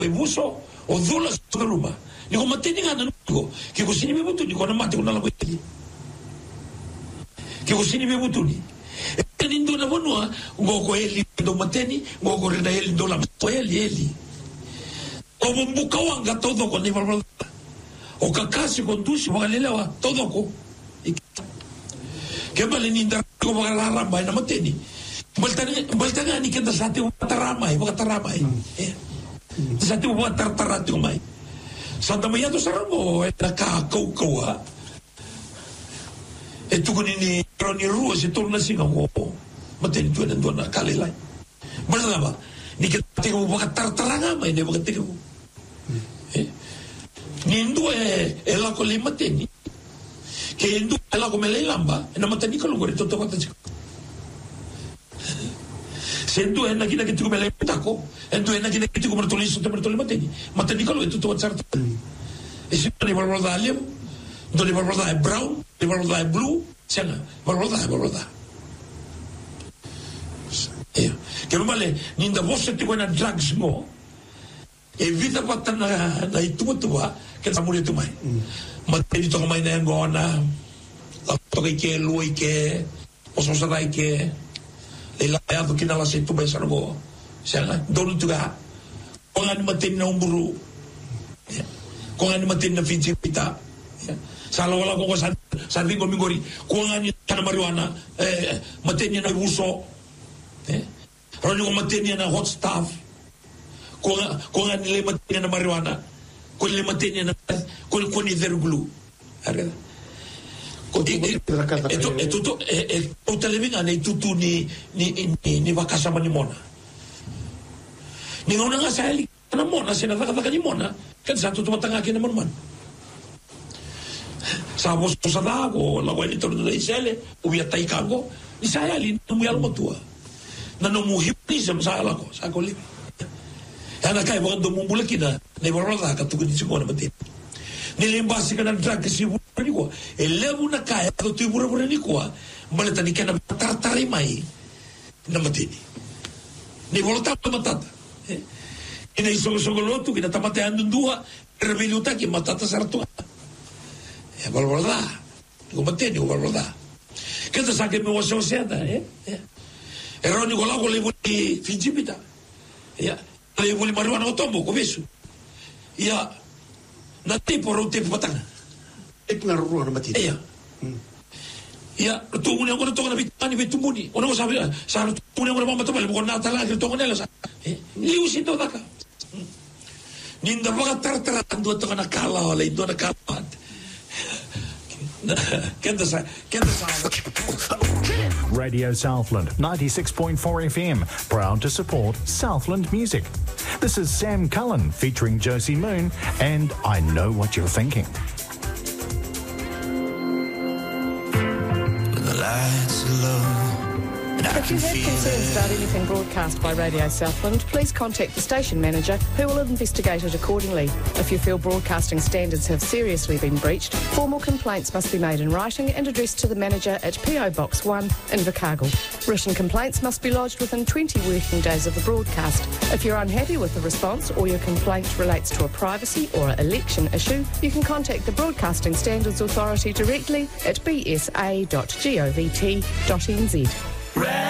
buso o dula sa ruma. Ni ko matini nga nanugo. Ki ko sini bebutu ni ko na mate ko na lang ko. Ki ko sini bebutu ni. E nindo na wanua ngoko eli do mateni ngoko rena eli do la eli. O mbuka wanga todo ko ni valor. O kakasi kondusi magalelewa todo ko. Ke bale ninda ko magalala ba na mateni. Baltanga ni kenda sate wataramai. Sate watartarati mai. Santa Maria to saramo e nakakaukaw ha. E tu ni Roni Rua si torna singa ko. Mateni tu na kalilay. Balaba ni kete ko tartaranga mai ne bakate ko. Nindu la ko le mateni. Ke indu la ko mele lamba na mateni ko ngore to ko tsi. Sendu na kina ke tu mele tako, endu na kina ke tu ko bertoli so bertoli mateni ko to tsarta. E si ne valor alem. Do le valor da brown, le valor da blue, sena, valor da. Che male ninda vosse ti buona drugs mo. E vita patana na tua che sa muri tu mai. Ma te to mai na ngona. La to che lui che posso sarai che e la ato che nella se tu pensa no. Sena, donu tu ga. Kongan matin na umburu. Kongan matin na finci pita. Salawala ko sa ringo mingori kuangan na marijuana matenya na uso roni ko matenya na hot stuff kuangan nila matenya na marijuana kun nila matenya na kun ni glue arga ito talaga na itutu ni bakasama ni Mona ni ngona nga sa halik na Mona sinataka ni Mona kan sa tutumatangaki naman man Sabo sa dago, la guay torno da isele, ubia taikango, isaya lin muyal motua. Na no muhipism sa ala ko, sa ko li. Ana kai bokan do mumbula kina, ne boroda ka tu ni sikona mate. Ni limbasi kana drag si ni ko. Elevu na kai do tu bura ni ko, maleta ni kana tartari mai. Na mate ni. Ni volta matata. Ina iso lotu kina tamate andu dua, reveluta ki matata sartua. É valordar. Digo, mateni o valordar. Che sa che mi vuoi soseda, Ero ni gola le vuoi fingibita. Le vuoi marijuana o tombo, come su. Na tempo ro tempo patana. E puna ro na matini. Tu muni ancora tocca na vitani vetu muni. O non sabe, sa tu muni ancora mamma tomale con nata la che tocca nella sa. Li usi to daka. Ninda vaga tartara ando tocca na kala, le do na kala. Radio Southland 96.4 FM, proud to support Southland music. This is Sam Cullen featuring Josie Moon and I Know What You're Thinking. When the lights are low. If you have concerns about anything broadcast by Radio Southland, please contact the station manager who will investigate it accordingly. If you feel broadcasting standards have seriously been breached, formal complaints must be made in writing and addressed to the manager at PO Box 1 in Invercargill. Written complaints must be lodged within 20 working days of the broadcast. If you're unhappy with the response or your complaint relates to a privacy or election issue, you can contact the Broadcasting Standards Authority directly at bsa.govt.nz.